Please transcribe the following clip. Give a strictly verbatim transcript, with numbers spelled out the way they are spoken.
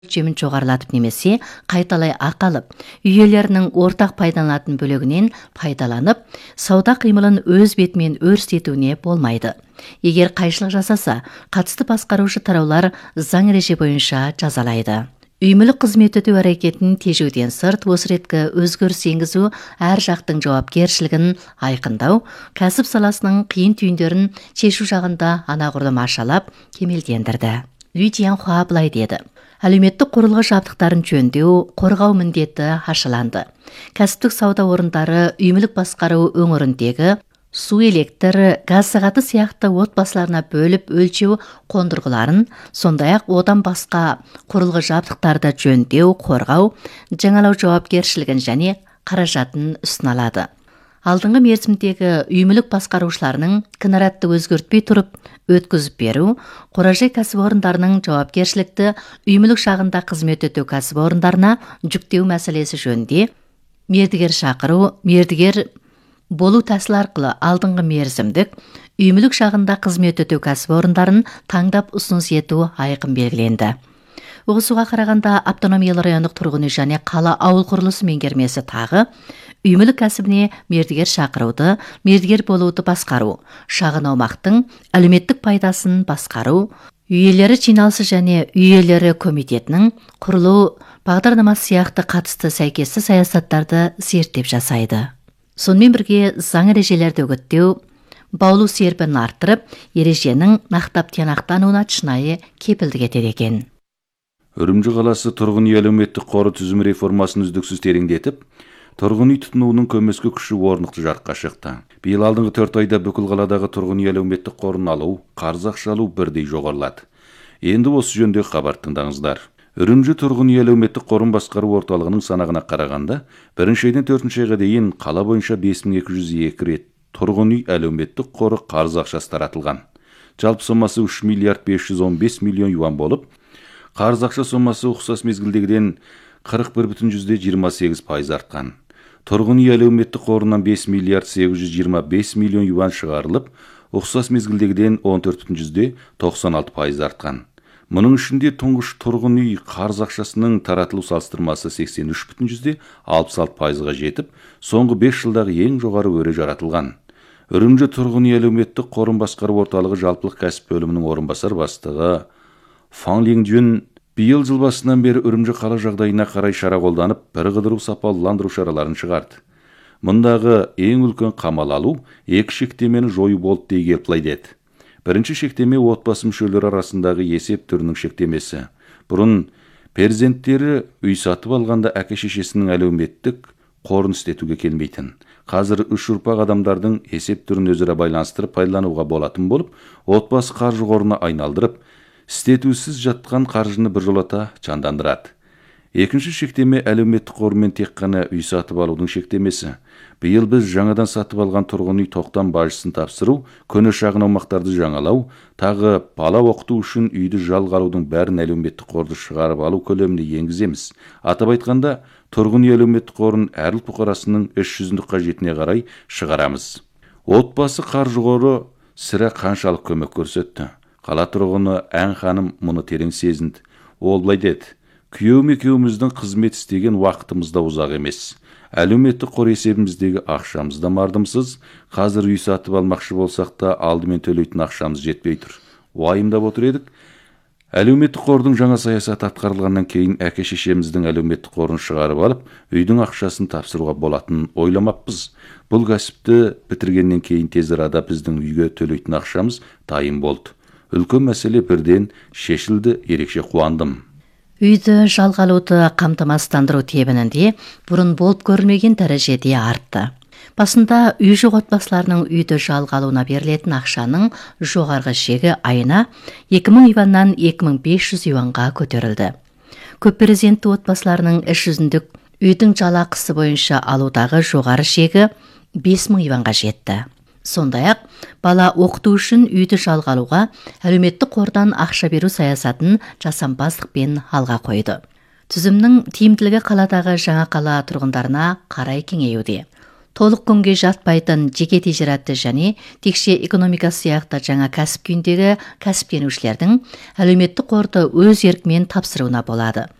жемін жоғарылатып немесе қайталай ақы алып, үй иелерінің ортақ пайдаланатын бөлігінен пайдаланып, сауда қимылын өз бетімен өрістетуіне болмайды. Егер қайшылық жасаса, қатысты басқарушы тараулар заң ереже бойынша жазалайды. Үй мүлік қызмет өтеу әрекетін тежеуден сырт, осы реткі өзгеріс енгізу әр жақтың жауапкершілігін айқындау, кәсіп саласының қиын түйіндерін шешу жағында анағұрлым ашалап, кемелдендірді. Лю Тяньхуа былай деді: әлеуметтік құрылғы жабдықтарын жөндеу, қорғау міндеті ашыланды. Кәсіптік сауда орындары үй мүлік басқару өңіріндегі су, электр, газ сағаты сияқты отбасыларына бөліп өлшеу қондырғыларын, сондай-ақ одан басқа құрылғы жабдықтарды жөндеу, қорғау, жаңалау жауапкершілігін және қаражатын үстіне алады. Алдыңғы мерзімдегі үй мүлік басқарушыларының кінәратты өзгертпей тұрып өткізіп беру, қоражай кәсіпорындарының жауапкершілікті үй мүлік шағында қызмет өтеу кәсіпорындарына жүктеу мәселесі жөнінде мердігер шақыру, мердігер болу тәсілі арқылы алдыңғы мерзімдік үй мүлік шағында қызмет өтеу кәсіпорындарын таңдап ұсыныс ету айқын белгіленді. Ұғысуға қарағанда автономиялы райондық тұрғын үй және қала ауыл құрылысы меңгермесі тағы үй мүлік кәсібіне мердігер шақыруды, мердігер болуды басқару, шағын аумақтың әлеуметтік пайдасын басқару, үй иелері жиналысы және үй иелері комитетінің құрылу бағдарламасы сияқты қатысты сәйкесті саясаттарды зерттеп жасайды. Сонымен бірге заң ережелерді үгіттеу, баулу серпінін арттырып, ереженің нақтап тиянақтануына шынайы кепілдік етеді екен. Үрімжі қаласы тұрғын үй әлеуметтік қоры түзім реформасын үздіксіз тереңдетіп, тұрғын үй тұтынуының көмескі күші орнықты жарыққа шықты. Биыл алдыңғы төрт айда бүкіл қаладағы тұрғын үй әлеуметтік қорын алу, қарыз ақша алу бірдей жоғарылады. Енді осы жөнде хабар тыңдаңыздар. Үрімжі тұрғын үй әлеуметтік қорын басқару орталығының санағына қарағанда, бірінші айдан төртінші айға дейін қала бойынша бес мың екі жүз екі рет тұрғын үй әлеуметтік қоры қарыз ақшасы таратылған. Жалпы сомасы үш миллиард бес жүз он бес миллион юан болып, қарыз ақша сомасы ұқсас мезгілдегіден қырық бір бүтін жиырма сегіз пайыз артқан. Тұрғын үй әлеуметтік қорынан бес миллиард сегіз жүз жиырма бес миллион юан шығарылып, ұқсас мезгілдегіден он төрт бүтін тоқсан алты пайыз артқан. Мұның ішінде тұңғыш тұрғын үй қарыз ақшасының таратылу салыстырмасы сексен үш бүтін алпыс алты пайызға жетіп, соңғы бес жылдағы ең жоғары өре жаратылған. Үрімжі тұрғын үй әлеуметтік қорын басқару орталығы жалпылық кәсіп бөлімінің орынбасар бастығы Фан Лиңжун биыл жыл басынан бері Үрімжі қала жағдайына қарай шара қолданып, бір қыдыру сапалыландыру шараларын шығарды. Мұндағы ең үлкен қамал алу, екі шектемені жою болды дей келіп деді. Бірінші шектеме отбасы мүшелері арасындағы есеп түрінің шектемесі. Бұрын перзенттері үй сатып алғанда әке-шешесінің әлеуметтік қорын істетуге келмейтін. Қазір үш ұрпақ адамдардың есеп түрін өзара байланыстырып пайдалануға болатын болып, отбасы қаржы қорына айналдырып, істетусіз жатқан қаржыны біржолата жандандырады. Екінші шектеме әлеуметтік қормен тек қана үй сатып алудың шектемесі. Биыл біз жаңадан сатып алған тұрғын үй тоқтам бажысын тапсыру, көне шағын аумақтарды жаңалау, тағы бала оқыту үшін үйді жалға алудың бәрін әлеуметтік қорды шығарып алу көлеміне енгіземіз. Атап айтқанда, тұрғын үй әлеуметтік қорын әр ұлт бұқарасының іс жүзіндік қажетіне қарай шығарамыз. Отбасы қаржы қоры сірә қаншалық көмек көрсетті. Қала тұрғыны Ән ханым мұны терең сезінді. Ол былай деді: күйеуім екеуміздің қызмет істеген уақытымызда ұзақ емес. Әлеуметтік қор есебіміздегі ақшамыз да мардымсыз. Қазір үй сатып алмақшы болсақ та алдымен төлейтін ақшамыз жетпей тұр. Уайымдап отыр едік. Әлеуметтік қордың жаңа саясаты атқарылғаннан кейін әке-шешеміздің әлеуметтік қорын шығарып алып, үйдің ақшасын тапсыруға болатынын ойламаппыз. Бұл кәсіпті бітіргеннен кейін тез арада біздің үйге төлейтін ақшамыз дайын болды. Үлкен мәселе бірден шешілді, ерекше қуандым. Үйді жалға алуды қамтамасыздандыру тебінінде бұрын болып көрілмеген дәрежеде артты. Басында үй жоқ отбасыларының үйді жалға алуына берілетін ақшаның жоғарғы шегі айына екі мың юаннан екі мың бес жүз юанға көтерілді. Көпперзентті отбасыларының іс жүзіндік үйдің жалақысы бойынша алудағы жоғары шегі бес мың юанға жетті. Сондай-ақ, бала оқыту үшін үйді жалға алуға әлеуметтік қордан ақша беру саясатын жасампаздықпен алға қойды. Түзімнің тиімділігі қаладағы жаңа қала тұрғындарына қарай кеңеюде. толық күнге жатпайтын жеке тижаратты және текше экономика сияқты жаңа кәсіп күйіндегі кәсіптенушілердің әлеуметтік қорды өз еркімен тапсыруына болады.